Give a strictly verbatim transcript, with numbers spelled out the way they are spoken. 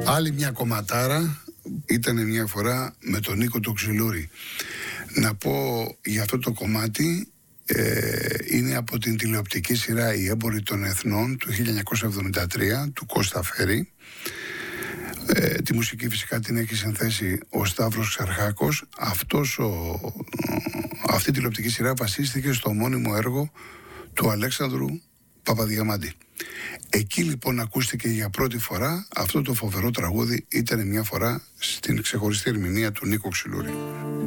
Άλλη μια κομματάρα ήταν μια φορά με τον Νίκο το Ξυλούρη. Να πω για αυτό το κομμάτι, ε, είναι από την τηλεοπτική σειρά «Οι έμποροι των εθνών» του χίλια εννιακόσια εβδομήντα τρία του Κώστα Φέρη. Ε, τη μουσική φυσικά την έχει συνθέσει ο Σταύρος Ξαρχάκος. Αυτός ο, αυτή η τηλεοπτική σειρά βασίστηκε στο μόνιμο έργο του Αλέξανδρου Παπαδιαμάντη. Εκεί λοιπόν ακούστηκε για πρώτη φορά αυτό το φοβερό τραγούδι. Ήταν μια φορά στην ξεχωριστή ερμηνεία του Νίκο Ξυλούρη.